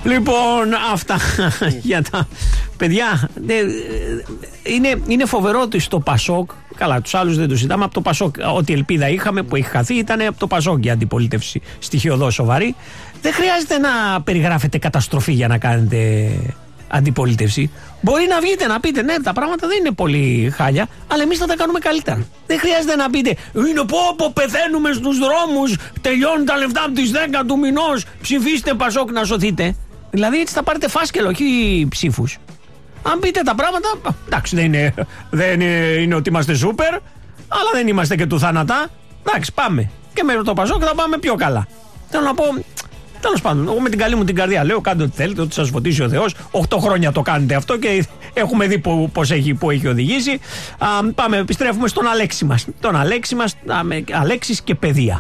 Λοιπόν, αυτά για τα παιδιά. Είναι φοβερό ότι στο Πασόκ, καλά, τους άλλους δεν τους ζητάμε, από το Πασόκ, ό,τι ελπίδα είχαμε που έχει χαθεί ήταν από το Πασόκ η αντιπολίτευση στοιχειωδώς σοβαρή. Δεν χρειάζεται να περιγράφετε καταστροφή για να κάνετε αντιπολίτευση. Μπορεί να βγείτε να πείτε ναι, τα πράγματα δεν είναι πολύ χάλια, αλλά εμείς θα τα κάνουμε καλύτερα. Δεν χρειάζεται να πείτε είναι πω πεθαίνουμε στους δρόμους, τελειώνουν τα λεφτά από τις 10 του μηνός, ψηφίστε Πασόκ να σωθείτε. Δηλαδή έτσι θα πάρετε φάσκελο, όχι ψήφους. Αν πείτε τα πράγματα, εντάξει, δεν είναι ότι είμαστε σούπερ, αλλά δεν είμαστε και του θάνατα. Εντάξει, πάμε. Και με το Πασόκ θα πάμε πιο καλά. Θέλω να πω, τέλος πάντων, εγώ με την καλή μου την καρδιά λέω: κάντε ό,τι θέλετε, ό,τι σας φωτίσει ο Θεός. 8 χρόνια το κάνετε αυτό και έχουμε δει που έχει οδηγήσει. Πάμε, επιστρέφουμε στον Αλέξη μας. Τον Αλέξη μας, Αλέξης και παιδεία.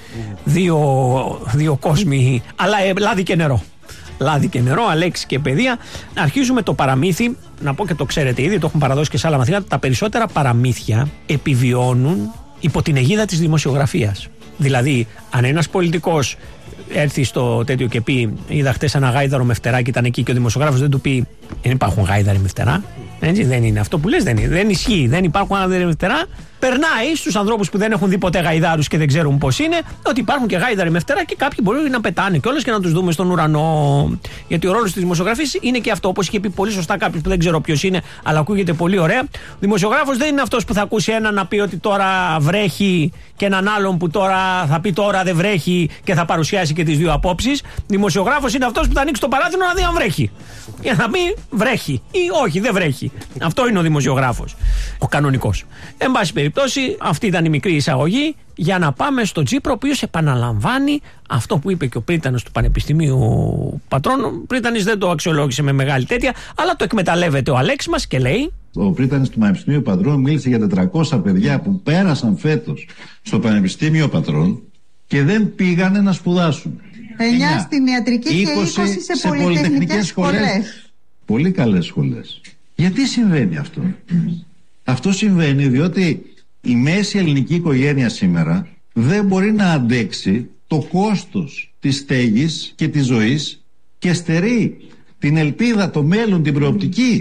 Δύο κόσμοι, αλλά λάδι και νερό. Λάδι και νερό, Αλέξη και παιδεία. Αρχίζουμε το παραμύθι. Να πω και το ξέρετε ήδη, το έχουν παραδώσει και σε άλλα μαθήματα. Τα περισσότερα παραμύθια επιβιώνουν υπό την αιγίδα της δημοσιογραφίας. Δηλαδή, αν ένας πολιτικός έρθει στο τέτοιο και πει: είδα χτες ένα γάιδαρο με φτερά και ήταν εκεί, και ο δημοσιογράφος δεν του πει: δεν υπάρχουν γάιδαροι με φτερά. Έτσι, δεν είναι αυτό που λες, δεν ισχύει. Δεν υπάρχουν γάιδαροι με φτερά. Περνάει στους ανθρώπους που δεν έχουν δει ποτέ γαϊδάρους και δεν ξέρουν πώς είναι, ότι υπάρχουν και γάιδαροι με φτερά και κάποιοι μπορεί να πετάνε κιόλας και να τους δούμε στον ουρανό. Γιατί ο ρόλος της δημοσιογραφίας είναι και αυτό. Όπως είχε πει πολύ σωστά κάποιος που δεν ξέρω ποιος είναι, αλλά ακούγεται πολύ ωραία. Ο δημοσιογράφος δεν είναι αυτός που θα ακούσει έναν να πει ότι τώρα βρέχει και έναν άλλον που τώρα θα πει τώρα δεν βρέχει και θα παρουσιάσει και τις δύο απόψεις. Δημοσιογράφος είναι αυτός που θα ανοίξει το παράθυρο να δει αν βρέχει. Για να πει βρέχει ή όχι, δεν βρέχει. Αυτό είναι ο δημοσιογράφος. Ο κανονικός. Εν πάση περιπτώσει, αυτή ήταν η μικρή εισαγωγή για να πάμε στο Τσίπρο, ο οποίος επαναλαμβάνει αυτό που είπε και ο πρίτανος του Πανεπιστημίου Πατρών. Ο πρίτανης δεν το αξιολόγησε με μεγάλη τέτοια, αλλά το εκμεταλλεύεται ο Αλέξης μας και λέει: ο πρίτανης του Πανεπιστημίου Πατρών μίλησε για 400 παιδιά που πέρασαν φέτος στο Πανεπιστήμιο Πατρών και δεν πήγανε να σπουδάσουν. 9 στην ιατρική και 20 σε πολυτεχνικές σχολές. Πολύ καλές σχολές. Γιατί συμβαίνει αυτό? Αυτό συμβαίνει διότι η μέση ελληνική οικογένεια σήμερα δεν μπορεί να αντέξει το κόστος της στέγης και της ζωής και στερεί την ελπίδα, το μέλλον, την προοπτική.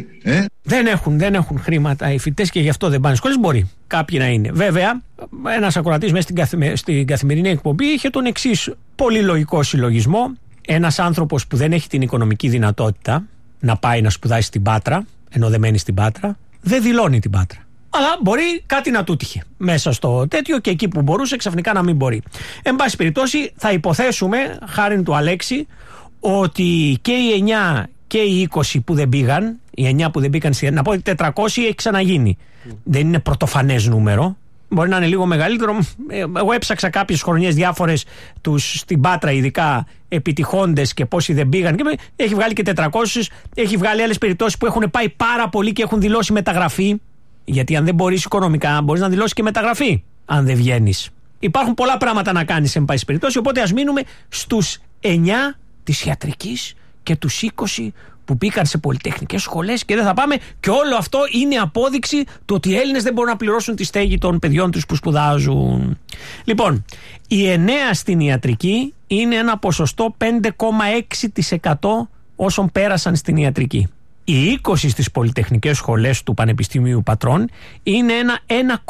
Δεν έχουν χρήματα οι φοιτητές και γι' αυτό δεν πάνε σχολές. Μπορεί κάποιοι να είναι. Βέβαια, ένας ακροατής μέσα στην καθημερινή εκπομπή είχε τον εξής πολύ λογικό συλλογισμό. Ένας άνθρωπος που δεν έχει την οικονομική δυνατότητα να πάει να σπουδάσει στην Πάτρα, ενώ δεν μένει στην Πάτρα, δεν δηλώνει την Πάτρα. Αλλά μπορεί κάτι να του τύχε μέσα στο τέτοιο και εκεί που μπορούσε ξαφνικά να μην μπορεί. Εν πάση περιπτώσει, θα υποθέσουμε, χάριν του Αλέξη, ότι και οι 9 και οι 20 που δεν πήγαν, οι 9 που δεν πήγαν, να πω ότι 400 έχει ξαναγίνει. Δεν είναι πρωτοφανές νούμερο. Μπορεί να είναι λίγο μεγαλύτερο. Εγώ έψαξα κάποιες χρονιές διάφορες τους στην Πάτρα, ειδικά επιτυχώντες και πόσοι δεν πήγαν. Και έχει βγάλει και 400. Έχει βγάλει άλλες περιπτώσεις που έχουν πάει πάρα πολύ και έχουν δηλώσει μεταγραφή. Γιατί αν δεν μπορείς οικονομικά, μπορείς να δηλώσεις και μεταγραφή, αν δεν βγαίνεις. Υπάρχουν πολλά πράγματα να κάνεις, εν πάση περιπτώσει. Οπότε ας μείνουμε στους 9 της ιατρικής και τους 20 που πήγαν σε πολυτεχνικές σχολές και δεν θα πάμε. Και όλο αυτό είναι απόδειξη του ότι οι Έλληνες δεν μπορούν να πληρώσουν τη στέγη των παιδιών τους που σπουδάζουν. Λοιπόν, οι 9 στην ιατρική είναι ένα ποσοστό 5,6% όσων πέρασαν στην ιατρική. Οι 20 στις πολυτεχνικές σχολές του Πανεπιστημίου Πατρών είναι ένα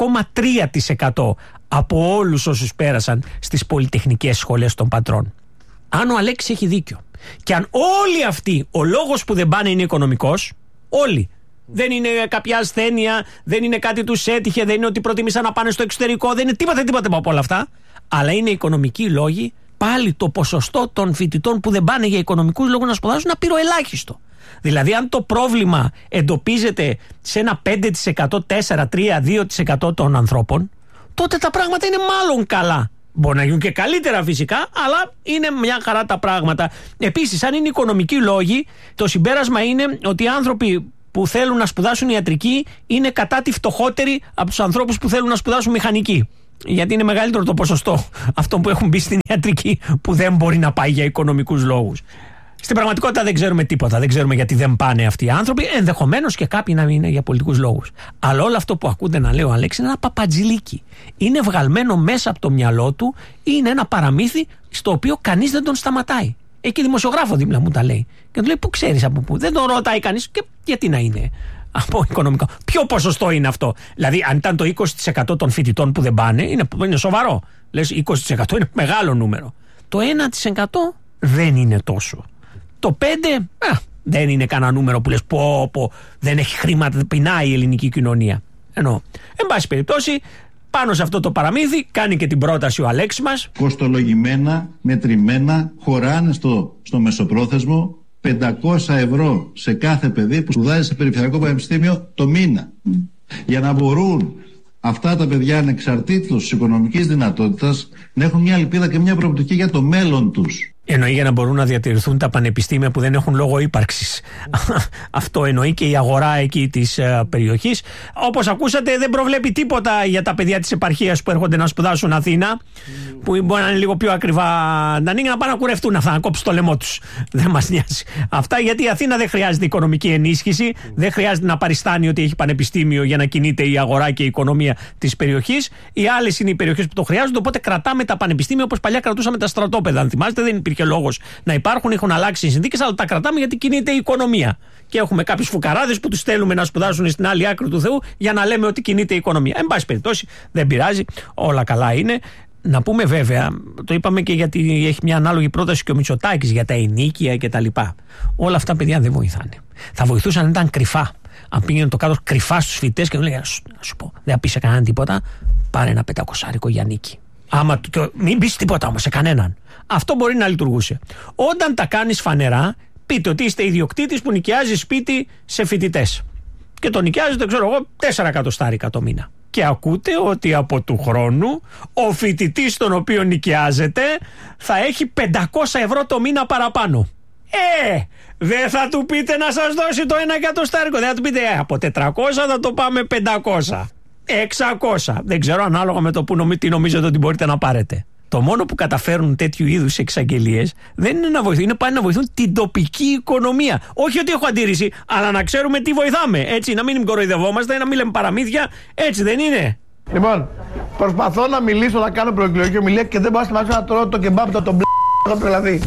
1,3% από όλους όσους πέρασαν στις πολυτεχνικές σχολές των Πατρών. Αν ο Αλέξης έχει δίκιο και αν όλοι αυτοί, ο λόγος που δεν πάνε είναι οικονομικός, όλοι, δεν είναι κάποια ασθένεια, δεν είναι κάτι τους έτυχε, δεν είναι ότι προτιμήσαν να πάνε στο εξωτερικό, δεν είναι τίποτα από όλα αυτά, αλλά είναι οικονομικοί λόγοι, πάλι το ποσοστό των φοιτητών που δεν πάνε για οικονομικούς λόγους να σπουδάσουν είναι απειροελάχιστο. Δηλαδή αν το πρόβλημα εντοπίζεται σε ένα 5%, 4%, 3%, 2% των ανθρώπων, τότε τα πράγματα είναι μάλλον καλά. Μπορεί να γίνουν και καλύτερα φυσικά, αλλά είναι μια χαρά τα πράγματα. Επίσης, αν είναι οικονομικοί λόγοι, το συμπέρασμα είναι ότι οι άνθρωποι που θέλουν να σπουδάσουν ιατρική είναι κατά τη φτωχότεροι από τους ανθρώπους που θέλουν να σπουδάσουν μηχανική. Γιατί είναι μεγαλύτερο το ποσοστό αυτών που έχουν μπει στην ιατρική που δεν μπορεί να πάει για οικονομικούς λόγους. Στην πραγματικότητα δεν ξέρουμε τίποτα. Δεν ξέρουμε γιατί δεν πάνε αυτοί οι άνθρωποι. Ενδεχομένως και κάποιοι να μην είναι για πολιτικούς λόγους. Αλλά όλο αυτό που ακούτε να λέει ο Αλέξης είναι ένα παπατζηλίκι. Είναι βγαλμένο μέσα από το μυαλό του, είναι ένα παραμύθι στο οποίο κανείς δεν τον σταματάει. Έχει δημοσιογράφο δίπλα μου τα λέει. Και του λέει: πού ξέρεις από πού? Δεν τον ρωτάει κανείς. Και γιατί να είναι από οικονομικό? Ποιο ποσοστό είναι αυτό? Δηλαδή, αν ήταν το 20% των φοιτητών που δεν πάνε, είναι σοβαρό. Λες 20% είναι μεγάλο νούμερο. Το 1% δεν είναι τόσο. Το 5% δεν είναι κανένα νούμερο που λες πω, δεν έχει χρήματα, πεινάει η ελληνική κοινωνία. Ενώ, εν πάση περιπτώσει, πάνω σε αυτό το παραμύθι κάνει και την πρόταση ο Αλέξης μας. Κοστολογημένα, μετρημένα, χωράνε στο μεσοπρόθεσμο 500 ευρώ σε κάθε παιδί που σπουδάζει σε περιφερειακό πανεπιστήμιο το μήνα. Για να μπορούν αυτά τα παιδιά ανεξαρτήτως της οικονομικής δυνατότητας να έχουν μια ελπίδα και μια προοπτική για το μέλλον τους. Εννοεί για να μπορούν να διατηρηθούν τα πανεπιστήμια που δεν έχουν λόγο ύπαρξης. Αυτό εννοεί και η αγορά εκεί της περιοχής. Όπως ακούσατε, δεν προβλέπει τίποτα για τα παιδιά της επαρχίας που έρχονται να σπουδάσουν Αθήνα, που μπορεί να είναι λίγο πιο ακριβά να ανοίγουν, να πάνε να κουρευτούν αυτά, να κόψουν το λαιμό τους. Δεν μας νοιάζει. Αυτά γιατί η Αθήνα δεν χρειάζεται οικονομική ενίσχυση, δεν χρειάζεται να παριστάνει ότι έχει πανεπιστήμιο για να κινείται η αγορά και η οικονομία της περιοχής. Οι άλλες είναι οι περιοχές που το χρειάζονται, οπότε κρατάμε τα πανεπιστήμια όπως παλιά κρατούσαμε τα στρατόπεδα. Αν θυμάστε, δεν υπήρχε λόγος να υπάρχουν, έχουν αλλάξει οι συνθήκες, αλλά τα κρατάμε γιατί κινείται η οικονομία. Και έχουμε κάποιους φουκαράδες που τους στέλνουμε να σπουδάσουν στην άλλη άκρη του Θεού για να λέμε ότι κινείται η οικονομία. Εν πάση περιπτώσει, δεν πειράζει, όλα καλά είναι. Να πούμε βέβαια, το είπαμε και γιατί έχει μια ανάλογη πρόταση και ο Μητσοτάκης για τα ενοίκια κτλ. Όλα αυτά, παιδιά, δεν βοηθάνε. Θα βοηθούσαν αν ήταν κρυφά. Αν πήγαινε το κράτος κρυφά στους φοιτητές και του λέγανε: να σου πω, δεν θα πει σε κανέναν τίποτα, πάρε ένα 500 για νίκη. Μην πεις τίποτα όμως σε κανέναν. Αυτό μπορεί να λειτουργούσε. Όταν τα κάνεις φανερά, πείτε ότι είστε ιδιοκτήτης που νοικιάζει σπίτι σε φοιτητές. Και το νοικιάζετε, ξέρω εγώ, 4 εκατοστάρικα το μήνα. Και ακούτε ότι από του χρόνου ο φοιτητής τον οποίο νοικιάζεται θα έχει 500 ευρώ το μήνα παραπάνω. Δεν θα του πείτε να σας δώσει το 1 εκατοστάρικο. Δεν θα του πείτε από 400 θα το πάμε 500. 600. Δεν ξέρω, ανάλογα με το που τι νομίζετε ότι μπορείτε να πάρετε. Το μόνο που καταφέρουν τέτοιου είδους εξαγγελίες δεν είναι να βοηθούν, είναι πάνε να βοηθούν την τοπική οικονομία. Όχι ότι έχω αντίρρηση, αλλά να ξέρουμε τι βοηθάμε. Έτσι, να μην κοροϊδευόμαστε, να μην λέμε παραμύθια. Έτσι δεν είναι? Λοιπόν, προσπαθώ να μιλήσω, να κάνω προεκλογική ομιλία και δεν μπορώ να σταματήσω να τρώω το κεμπάπ το μπλ***, θα τρελαθεί.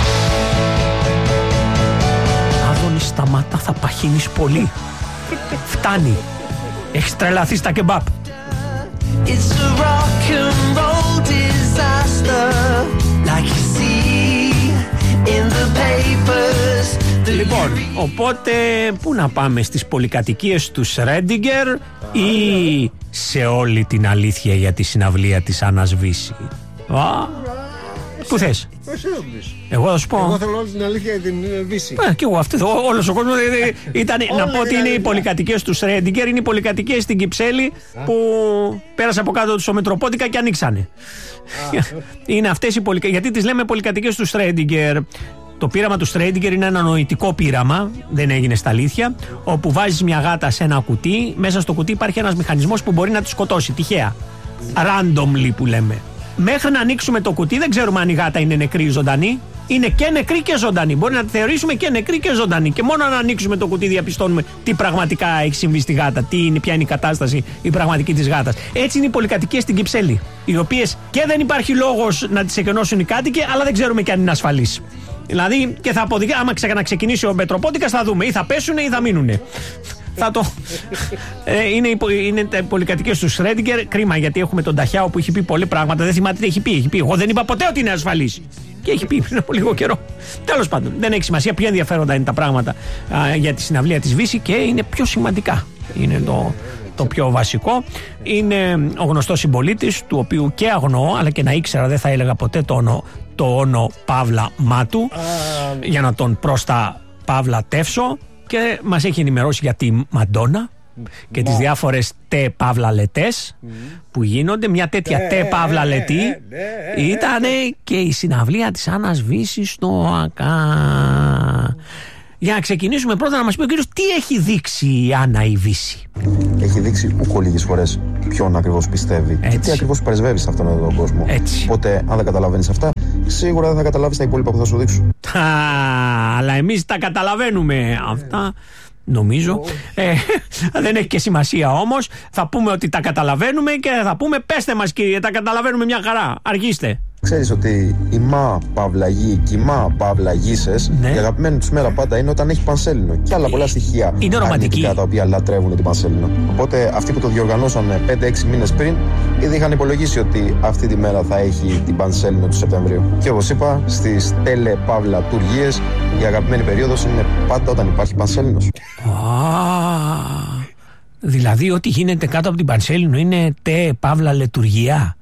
Άδωνη, σταμάτα, θα παχύνεις πολύ. Φτάνει. Έχεις τρελαθεί στα κεμπάπ. It's a rock and roll disaster, like you see in the papers. Λοιπόν, οπότε πού να πάμε, στις πολυκατοικίες του Σρέντιγκερ ή σε όλη την αλήθεια για τη συναυλία της Άννας Βύση? Πού θες? Εγώ θα σου πω. Εγώ θέλω όλη την αλήθεια για την Βύση. Και εγώ αυτό. Όλος ο κόσμος ήταν. Να πω ότι είναι οι πολυκατοικίες του Σρέντιγκερ, είναι οι πολυκατοικίες στην Κυψέλη που πέρασε από κάτω τους ο Μητροπότηκα και ανοίξανε. Είναι αυτές οι πολυκατοικίες. Γιατί τις λέμε πολυκατοικίες του Σρέντιγκερ? Το πείραμα του Σρέντιγκερ είναι ένα νοητικό πείραμα, δεν έγινε στα αλήθεια, όπου βάζεις μια γάτα σε ένα κουτί, μέσα στο κουτί υπάρχει ένας μηχανισμός που μπορεί να τη σκοτώσει τυχαία. Randomly που λέμε. Μέχρι να ανοίξουμε το κουτί δεν ξέρουμε αν η γάτα είναι νεκρή ή ζωντανή. Είναι και νεκρή και ζωντανή. Μπορεί να τη θεωρήσουμε και νεκρή και ζωντανή. Και μόνο αν ανοίξουμε το κουτί διαπιστώνουμε τι πραγματικά έχει συμβεί στη γάτα, ποια είναι η κατάσταση η πραγματική της γάτας. Έτσι είναι οι πολυκατοικίες στην Κυψέλη. Οι οποίες και δεν υπάρχει λόγος να τις εκενώσουν οι κάτοικοι, αλλά δεν ξέρουμε και αν είναι ασφαλείς. Δηλαδή και θα αποδειχθεί, άμα ξαναξεκινήσει ο Μετροπότικας, θα δούμε ή θα πέσουνε ή θα μείνουνε. Είναι τα πολυκατοικίες του Σρέντιγκερ. Κρίμα, γιατί έχουμε τον Ταχιάο που έχει πει πολλοί πράγματα. Δεν θυμάται τι έχει πει. Εγώ δεν είπα ποτέ ότι είναι ασφαλής. Και έχει πει πριν από λίγο καιρό. Τέλος πάντων, δεν έχει σημασία. Πιο ενδιαφέροντα είναι τα πράγματα για τη συναυλία της Βύση και είναι πιο σημαντικά. Είναι το πιο βασικό. Είναι ο γνωστός συμπολίτης, του οποίου και αγνοώ, αλλά και να ήξερα δεν θα έλεγα ποτέ το όνο Παύλα Μάτου, για να τον πρόστα Παύλα τεύσω. Και μας έχει ενημερώσει για τη Μαντόνα και τις διάφορες τε Παύλα λετές που γίνονται. Μια τέτοια τε Παύλα λετή ήταν και η συναυλία της Άννας Βύσης στο ΑΚΑ. Για να ξεκινήσουμε πρώτα, να μας πει ο κύριος τι έχει δείξει η Άννα η Βύση. Έχει δείξει ούκο λίγες φορές ποιον ακριβώς πιστεύει και τι ακριβώς πρεσβεύει σε αυτόν τον κόσμο. Οπότε αν δεν καταλαβαίνεις αυτά, σίγουρα δεν θα καταλάβεις τα υπόλοιπα που θα σου δείξω. Αλλά εμείς τα καταλαβαίνουμε αυτά. Νομίζω. Δεν έχει και σημασία όμως. Θα πούμε ότι τα καταλαβαίνουμε και θα πούμε πέστε μας κύριε, τα καταλαβαίνουμε μια χαρά. Αργήστε. Ξέρεις ότι η Μα Παύλα Γη και η Μα Παύλα Γήσες, η αγαπημένη τους μέρα πάντα είναι όταν έχει πανσέλινο. Και άλλα πολλά στοιχεία αρνητικά τα οποία λατρεύουν την πανσέλινο. Οπότε αυτοί που το διοργανώσαν 5-6 μήνες πριν, ήδη είχαν υπολογίσει ότι αυτή τη μέρα θα έχει την πανσέλινο του Σεπτεμβρίου. Και όπως είπα, στις τέλε Παύλα τουργίες, η αγαπημένη περίοδος είναι πάντα όταν υπάρχει πανσέλινος. Δηλαδή ό,τι γίνεται κάτω από την πανσέλινο είναι Παύλα λετουργία.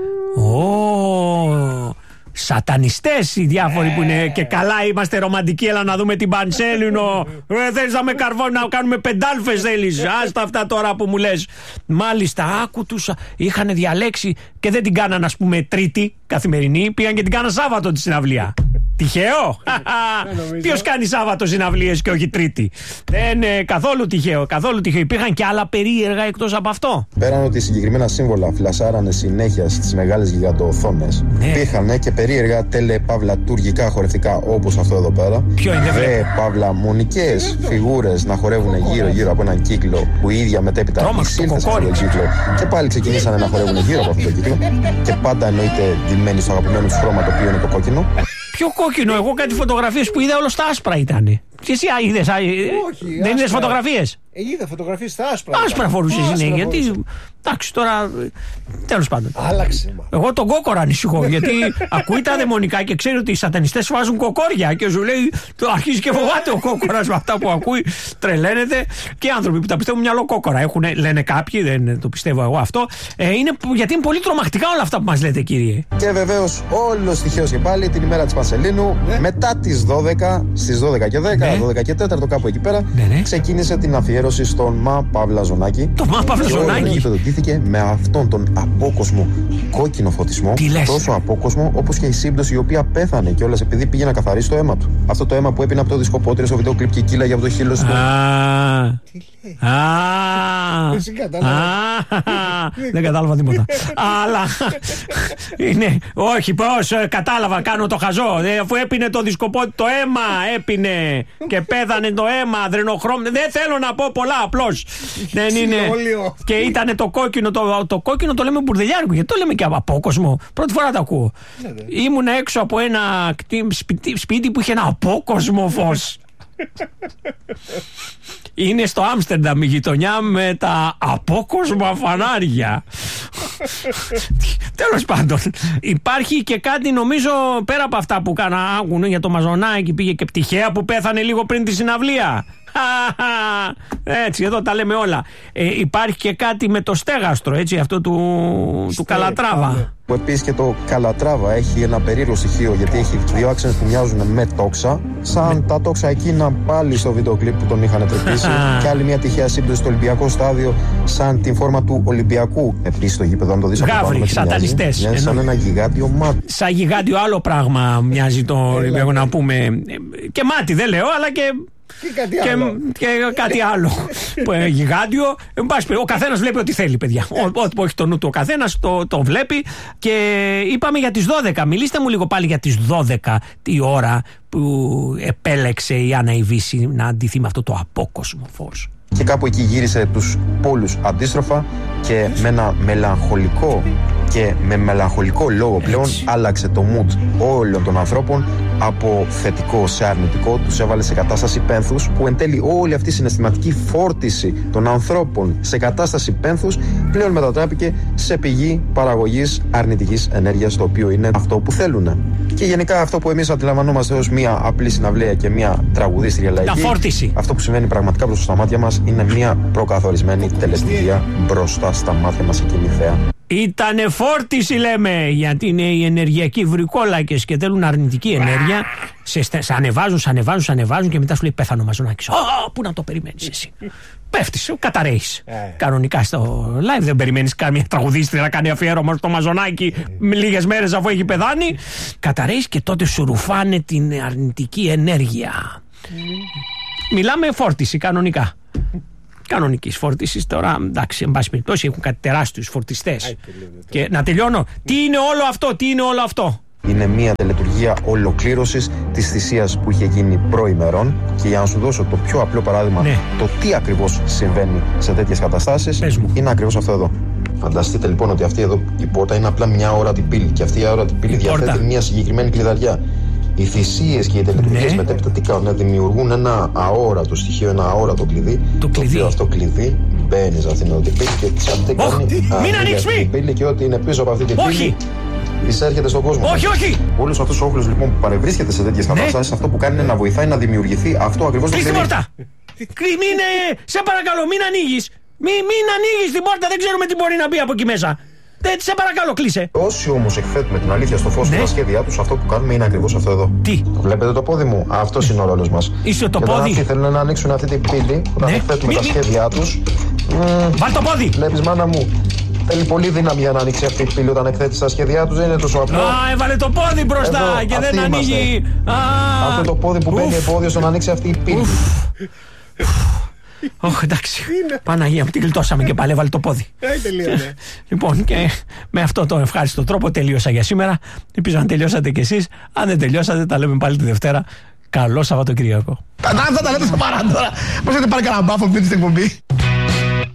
Σατανιστές οι διάφοροι που είναι και καλά είμαστε ρομαντικοί, έλα να δούμε την πανσέλινο. Θέλεις να με καρβώνει να κάνουμε πεντάλφες, θέλεις? Άστα αυτά τώρα που μου λες. Μάλιστα, άκου τους είχαν διαλέξει και δεν την κάναν ας πούμε Τρίτη καθημερινή, πήγαν και την κάναν Σάββατο τη συναυλία. Τυχαίο? Ποιος κάνει Σάββατο συναυλίες και όχι Τρίτη? Δεν είναι καθόλου τυχαίο, καθόλου τυχαίο. Υπήρχαν και άλλα περίεργα εκτός από αυτό? Πέραν ότι συγκεκριμένα σύμβολα φλασάρανε συνέχεια στις μεγάλες γιγαντοοθόνες, υπήρχαν και περίεργα παύλα τουργικά χορευτικά όπως αυτό εδώ πέρα. Ποιο είναι? Παύλα μονικές φιγούρες να χορεύουν γύρω-γύρω από έναν κύκλο που η ίδια μετέπειτα εισήλθε σε αυτόν τον κύκλο και πάλι ξεκινήσανε να χορεύουν γύρω από αυτόν τον κύκλο και πάντα εννοείται ντυμένοι στο αγαπημένο τους χρώμα το οποίο είναι το κόκκινο. Ποιο κόκκινο? Εγώ κάτι φωτογραφίες που είδα όλο στα άσπρα ήταν. Και εσύ είδες? Δεν είδες φωτογραφίες? Είδα φωτογραφίες στα άσπρα. Άσπρα φορούσες συνέχεια. Γιατί. Εντάξει, τώρα. Τέλος πάντων. Άλλαξε. Εγώ τον κόκορα ανησυχώ. Γιατί ακούει τα δαιμονικά και ξέρει ότι οι σατανιστές βάζουν κοκόρια. Και σου λέει, αρχίζει και φοβάται ο κόκορας με αυτά που ακούει. Τρελαίνεται. Και οι άνθρωποι που τα πιστεύουν μυαλό κόκορα έχουν, λένε κάποιοι, δεν το πιστεύω εγώ αυτό. Γιατί είναι πολύ τρομακτικά όλα αυτά που μας λέτε, κύριε. Και βεβαίως όλο τυχαίως και πάλι την ημέρα της Πανσελίνου, μετά τις 12, στις 12 και 10, 12 και 4, κάπου εκεί πέρα, ξεκίνησε την αφιέρωση στον Μα Παύλα Ζωνάκη. Το Μα Παύλα Ζωνάκη. Και με αυτόν τον απόκοσμο κόκκινο φωτισμό, τόσο απόκοσμο όπως και η σύμπτωση η οποία πέθανε κιόλας επειδή πήγε να καθαρίσει το αίμα του. Αυτό το αίμα που έπινε από το δισκοπότηρο στο βίντεο κλιπ και κύλαγε από το χείλος του. Δεν κατάλαβα τίποτα. Αλλά είναι. Όχι, πώς κατάλαβα, κάνω το χαζό. Αφού έπινε το δισκοπότηρο, το αίμα έπινε και πέθανε το αίμα, αδρενοχρώμιο. Δεν θέλω να πω πολλά, απλώς. Δεν είναι. Και ήταν το κόκκινο, το κόκκινο το λέμε μπουρδελιάρικο, γιατί το λέμε και απόκοσμο. Πρώτη φορά το ακούω. Ήμουν έξω από ένα σπίτι που είχε ένα απόκοσμο φως. Είναι στο Άμστερνταμ η γειτονιά με τα απόκοσμα φανάρια. Τέλος πάντων, υπάρχει και κάτι νομίζω πέρα από αυτά που άκουνε για το Μαζονάκι, πήγε και πτυχαία που πέθανε λίγο πριν τη συναυλία. Έτσι, εδώ τα λέμε όλα. Υπάρχει και κάτι με το στέγαστρο, έτσι, αυτό του Καλατράβα. Που επίσης και το Καλατράβα έχει ένα περίεργο στοιχείο, γιατί έχει δύο άξονες που μοιάζουν με τόξα, σαν τα τόξα εκείνα πάλι στο βίντεο κλιπ που τον είχαν τρεπήσει. Και άλλη μια τυχαία σύμπτωση στο Ολυμπιακό στάδιο, σαν την φόρμα του Ολυμπιακού. Επίσης το γήπεδο, αν το δεις από πάνω, Γάβρι, σατανιστές. Μοιάζει σαν ένα γιγάντιο μάτι. Σαν γιγάντιο άλλο πράγμα μοιάζει το Ολυμπιακό, να πούμε. Και μάτι δεν λέω, αλλά και. Και κάτι άλλο. Γιγάντιο. Ο καθένας βλέπει ό,τι θέλει, παιδιά. Ό,τι έχει το νου του ο καθένας το βλέπει. Και είπαμε για τις 12. Μιλήστε μου λίγο πάλι για τις 12 τη ώρα που επέλεξε η Άννα η Βύση να αντιθεί με αυτό το απόκοσμο φως. Και κάπου εκεί γύρισε τους πόλους αντίστροφα και με ένα μελαγχολικό λόγο πλέον άλλαξε το mood όλων των ανθρώπων από θετικό σε αρνητικό, τους έβαλε σε κατάσταση πένθους, που εν τέλει όλη αυτή η συναισθηματική φόρτιση των ανθρώπων σε κατάσταση πένθους πλέον μετατράπηκε σε πηγή παραγωγής αρνητικής ενέργειας, το οποίο είναι αυτό που θέλουν. Και γενικά αυτό που εμείς αντιλαμβανόμαστε ως μια απλή συναυλία και μια τραγουδίστρια λαϊκή, αυτό που συμβαίνει πραγματικά μπροστά στα μάτια μας είναι μια προκαθορισμένη τελετουργία μπροστά στα μάτια μας εκείνη η θέα. Ήτανε φόρτιση, λέμε, γιατί είναι οι ενεργειακοί βρικόλακες και θέλουν αρνητική ενέργεια. Σε ανεβάζουν και μετά σου λέει πέθανε ο Μαζονάκης. Πού να το περιμένεις εσύ? Πέφτεις, καταραίεις. Κανονικά στο live δεν περιμένεις κάμια τραγουδίστρια να κάνει αφιέρωμα στο Μαζονάκη λίγες μέρες αφού έχει πεθάνει. Καταραίεις και τότε σου ρουφάνε την αρνητική ενέργεια. Μιλάμε φόρτιση κανονικά. Κανονικής φόρτισης. Τώρα, εντάξει, εν πάση περιπτώσει, έχουν κάτι τεράστιους φορτιστές. Και να τελειώνω. Τι είναι όλο αυτό? Είναι μια τελετουργία ολοκλήρωσης της θυσίας που είχε γίνει προημερών. Και για να σου δώσω το πιο απλό παράδειγμα, το τι ακριβώς συμβαίνει σε τέτοιες καταστάσεις, είναι ακριβώς αυτό εδώ. Φανταστείτε λοιπόν ότι αυτή εδώ η πόρτα είναι απλά μια αόρατη πύλη. Και αυτή η αόρατη πύλη διαθέτει μια συγκεκριμένη κλειδαριά. Οι θυσίες και οι τελετουργίες μετέπειτα τι κάνουν? Δημιουργούν ένα αόρατο στοιχείο, ένα αόρατο κλειδί. Το οποίο αυτό κλειδί μπαίνει σε αυτήν την πύλη και τι κάνει. Μην ανοίξει! Την πύλη και ό,τι είναι πίσω από αυτή την πύλη εισέρχεται στον κόσμο. Όχι! Όλος αυτός ο όχλος λοιπόν που παρευρίσκεται σε τέτοιες καταστάσεις, αυτό που κάνει είναι να βοηθάει να δημιουργηθεί αυτό ακριβώς το κλειδί. Κλείστε την πόρτα! Σε παρακαλώ, μην ανοίγεις! Μην ανοίγεις την πόρτα, δεν ξέρουμε τι μπορεί να μπει από εκεί μέσα. Σε παρακαλώ, κλείσε. Όσοι όμως εκθέτουμε την αλήθεια στο φως και τα σχέδιά τους, αυτό που κάνουμε είναι ακριβώς αυτό εδώ. Τι? Βλέπετε το πόδι μου? Αυτός είναι ο ρόλος μας. Είσαι το πόδι. Και αυτοί θέλουν να ανοίξουν αυτή την πύλη, όταν εκθέτουμε τα σχέδιά τους. Βάλ το πόδι! Βλέπεις, μάνα μου? Θέλει πολύ δύναμη για να ανοίξει αυτή η πύλη όταν εκθέτει τα σχέδια τους. Δεν είναι τόσο απλό. Έβαλε το πόδι μπροστά εδώ, και δεν ανοίγει. Αυτό το πόδι που μπαίνει εμπόδιο στο να ανοίξει αυτή η πύλη. Όχι, εντάξει. Παναγία μου, τη γλιτώσαμε και πάλι, έβαλε το πόδι. Λοιπόν, και με αυτό τον ευχάριστο τρόπο τελείωσα για σήμερα. Ελπίζω να τελειώσατε κι εσείς. Αν δεν τελειώσατε, τα λέμε πάλι τη Δευτέρα. Καλό Σαββατοκυριακό. Θα τα λέτε στο παρά τώρα. Πώς έχετε πάρει κανένα μπάφο πριν στην εκπομπή?